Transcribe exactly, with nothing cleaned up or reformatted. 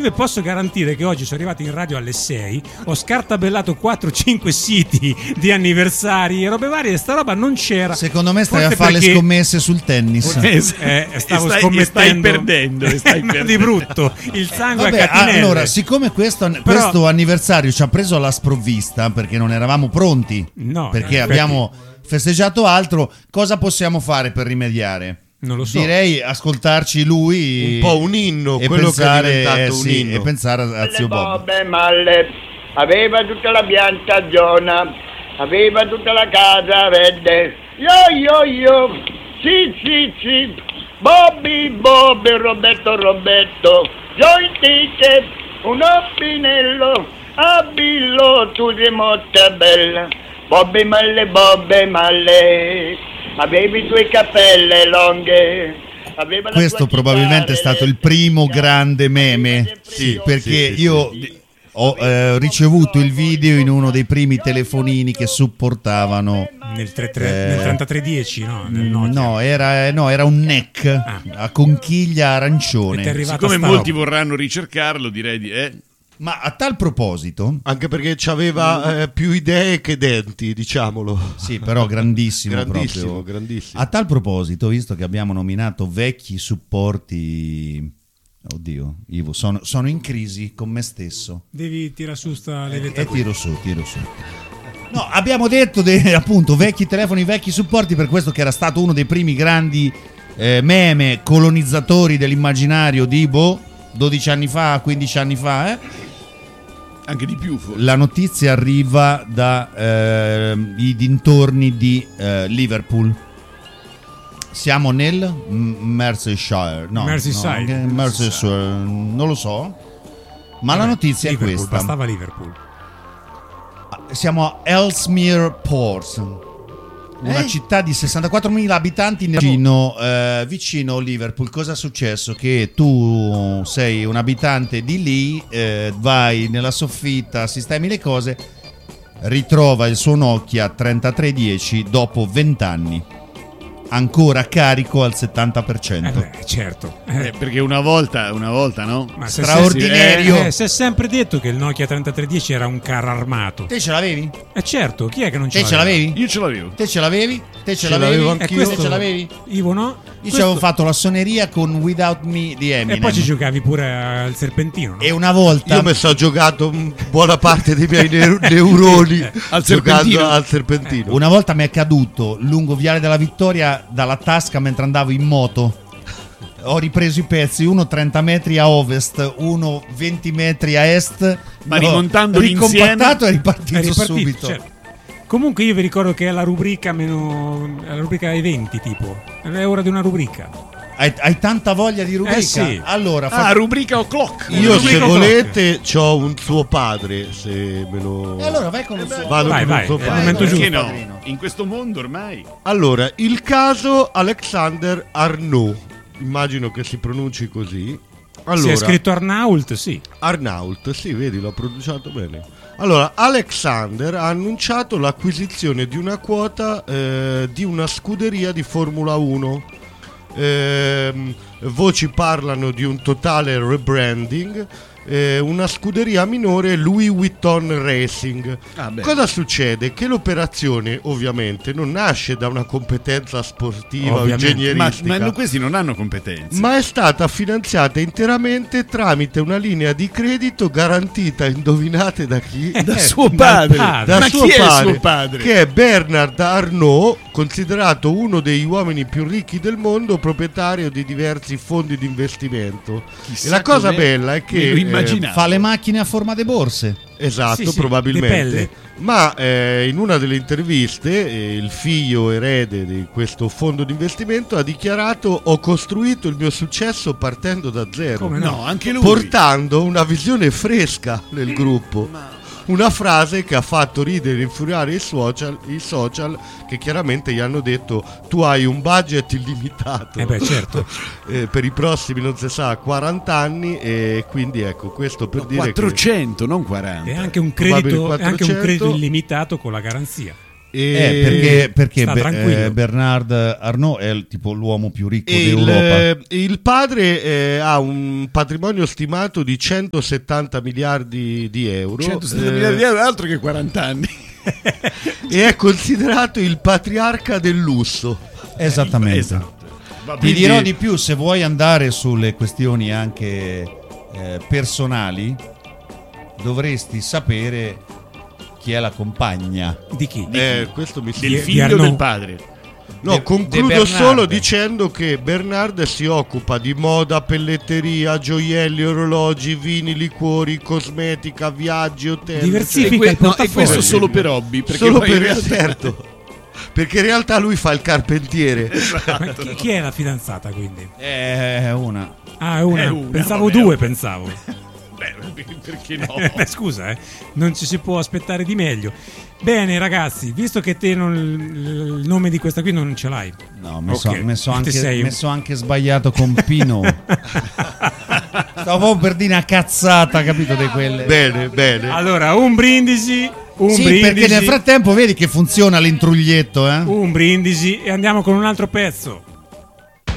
vi posso garantire che oggi sono arrivato in radio alle sei, ho scartabellato quattro cinque siti di anniversari e robe varie, e sta roba non c'era. Secondo me stai Forse a fare perché... le scommesse sul tennis. Eh, stavo e stai, scommettendo e stai perdendo, e stai ma perdendo. di brutto il sangue Vabbè, a catinelle. allora, siccome questo, Però... questo anniversario ci ha preso alla sprovvista perché non eravamo pronti, no, perché eh, abbiamo festeggiato altro, cosa possiamo fare per rimediare? Non lo so. Direi ascoltarci lui un po' un inno, e quello pensare, che è diventato eh, un sì, inno. e pensare a, a zio Bob. Bobbe Malle aveva tutta la piantagione, aveva tutta la casa verde. Io io io, sì sì sì, Bobby Bobby, Roberto Roberto, io il ticket, un opinello, abillo, tu sei molto bella. Bobbe Malle, Bobbe Malle, avevi i tuoi capelle lunghe. Aveva la Questo tua probabilmente è chitarra stato il primo grande meme, Sì, perché sì, sì, io sì. ho eh, ricevuto il video in uno dei primi telefonini che supportavano nel, tre tre, Eh. nel trentatré dieci, no? Nel Nokia. no era, no, era un neck Ah. a conchiglia E ti è arancione. arrivata Siccome sta molti roba. vorranno ricercarlo, direi di eh. Ma a tal proposito, Anche perché c'aveva eh, più idee che denti, diciamolo. sì, però grandissimo, grandissimo, proprio. grandissimo. A tal proposito, visto che abbiamo nominato vecchi supporti, oddio, Ivo, sono, sono in crisi con me stesso. Devi tirare su sta E levetta. tiro su, tiro su. No, abbiamo detto de, appunto vecchi telefoni, vecchi supporti, per questo che era stato uno dei primi grandi eh, meme colonizzatori dell'immaginario di boh, dodici anni fa, quindici anni fa, eh? Anche di più forse. La notizia arriva da eh, i dintorni di eh, Liverpool. Siamo nel M- Merseyside, no, Merseyside. no, che- Merseyside, non lo so. Ma la notizia Liverpool, è questa. bastava Liverpool. Siamo a Ellesmere Port, una Eh? città di sessantaquattromila abitanti vicino, eh, vicino Liverpool. Cosa è successo? Che tu sei un abitante di lì, eh, vai nella soffitta, sistemi le cose, ritrova il suo Nokia trentatré dieci dopo venti anni, ancora carico al settanta per Eh cento. beh, certo. Eh, perché una volta, una volta no? Ma se Straordinario. Se, eh, si è sempre detto che il Nokia trentatré dieci era un carro armato. Te ce l'avevi? Eh certo, chi è che non ce Te ce l'aveva? l'avevi? Io ce l'avevo. Te ce l'avevi? Te ce Ce l'avevi? l'avevo E anch'io. questo ce l'avevi? Ivo no? Io Questo- ci avevo fatto la suoneria con Without Me di Eminem. E poi ci giocavi pure al serpentino, no? E una volta Io mi sono giocato mm, buona parte dei miei neur- neuroni Al giocando serpentino. al serpentino. Una volta mi è caduto lungo Viale della Vittoria dalla tasca mentre andavo in moto. Ho ripreso i pezzi, uno trenta metri a ovest, uno venti metri a est. Ma L'ho rimontandoli ricompattato insieme? e ripartito, È ripartito, subito. certo. Comunque io vi ricordo che è la rubrica meno la rubrica eventi, tipo. È ora di una rubrica. Hai, hai tanta voglia di rubrica? Eh sì. Allora, fa- Ah, rubrica o'clock. Io se Rubrica volete c'ho un suo padre, se me lo... E allora vai con il suo. Vado Vai, con vai, un suo è il padre. momento Perché giusto. no? padrino. In questo mondo ormai. Allora, il caso Alexander Arnault, immagino che si pronunci così. Allora, Se è scritto Arnault, sì. Arnault, sì, vedi, l'ho pronunciato bene. Allora, Alexander ha annunciato l'acquisizione di una quota eh, di una scuderia di Formula uno. Ehm, voci parlano di un totale rebranding. Eh, una scuderia minore, Louis Vuitton Racing. Ah, beh. Cosa succede? Che l'operazione ovviamente non nasce da una competenza sportiva o Ovviamente. Ma, ingegneristica, ma questi non hanno competenze. ma è stata finanziata interamente tramite una linea di credito garantita, indovinate da chi? da Eh, suo dal padre. padre. Da Ma suo chi è padre, suo padre? che è Bernard Arnault, considerato uno degli uomini più ricchi del mondo, proprietario di diversi fondi di investimento. Chissà E la cosa com'è. bella è Me che lo eh, immaginavo. Fa le macchine a forma di borse. esatto, Sì, sì, probabilmente. di pelle. Ma eh, in una delle interviste eh, il figlio erede di questo fondo di investimento ha dichiarato: ho costruito il mio successo partendo da zero, Come No, no? anche lui. portando una visione fresca nel gruppo. Una frase che ha fatto ridere e infuriare i social, i social che chiaramente gli hanno detto: tu hai un budget illimitato Eh beh, certo. eh, per i prossimi non si sa quaranta anni, e quindi ecco, questo per dire che quattrocento, non quaranta. E anche un Probabile credito, e anche un quattrocento. credito illimitato con la garanzia. Eh, perché perché Sta Be- tranquillo. eh, Bernard Arnault è il, tipo l'uomo più ricco E il, d'Europa. eh, il padre eh, ha un patrimonio stimato di centosettanta miliardi di euro centosettanta eh, miliardi di euro, altro che quaranta anni. e è considerato il patriarca del lusso. Esattamente. Esatto. Ma Ti quindi- dirò di più, se vuoi andare sulle questioni anche eh, personali, dovresti sapere chi è la compagna. Di chi? Eh, questo mi del Di- di figlio Arnaud. del padre. No, De- de concludo Bernard. solo dicendo che Bernard si occupa di moda, pelletteria, gioielli, orologi, vini, liquori, cosmetica, viaggi, hotel. Diversifica E, que- il no, e portafoglio. questo solo per hobby, perché Solo poi in per realtà- certo. Perché in realtà lui fa il carpentiere. Ma chi, chi è la fidanzata quindi? È una. Ah, è una. È una, pensavo vabbè. due, pensavo. Beh, perché no? Beh, scusa, eh, non ci si può aspettare di meglio. Bene, ragazzi, visto che te non, il nome di questa qui non ce l'hai. No, mi so- Ok. mi so Te anche, sei un- mi so anche sbagliato con Pino. Stavo per dire una cazzata, capito, di quelle. Bene, bene. Allora, un brindisi, un Sì, brindisi, perché nel frattempo vedi che funziona l'intruglietto, eh? un brindisi e andiamo con un altro pezzo.